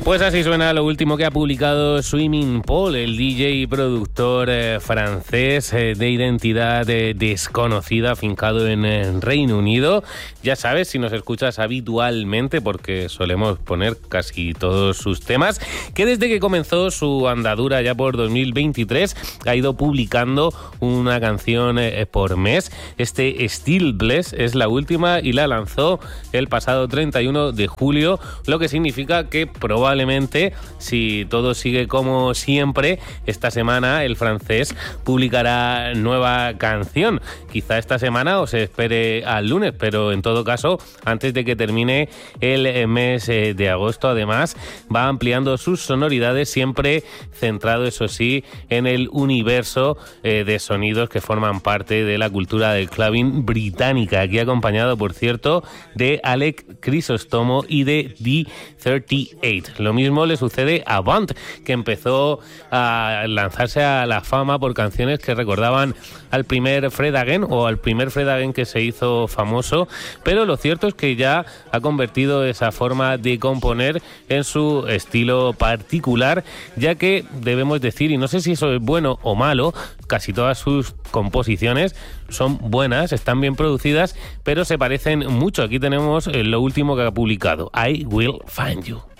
Pues así suena lo último que ha publicado Swimming Paul, el DJ y productor francés de identidad desconocida, afincado en Reino Unido. Ya sabes, si nos escuchas habitualmente, porque solemos poner casi todos sus temas, que desde que comenzó su andadura ya por 2023 ha ido publicando una canción por mes. Este Still Bless es la última y la lanzó el pasado 31 de julio, lo que significa que probablemente, si todo sigue como siempre, esta semana el francés publicará nueva canción. Quizá esta semana o se espere al lunes, pero en todo caso, antes de que termine el mes de agosto. Además, va ampliando sus sonoridades, siempre centrado, eso sí, en el universo de sonidos que forman parte de la cultura del clubbing británica. Aquí acompañado, por cierto, de Alec Crisóstomo y de D38. Lo mismo le sucede a Bunt, que empezó a lanzarse a la fama por canciones que recordaban al primer Fred Again o al primer Fred Again que se hizo famoso, pero lo cierto es que ya ha convertido esa forma de componer en su estilo particular, ya que debemos decir, y no sé si eso es bueno o malo, casi todas sus composiciones son buenas, están bien producidas, pero se parecen mucho. Aquí tenemos lo último que ha publicado, I Will Find You.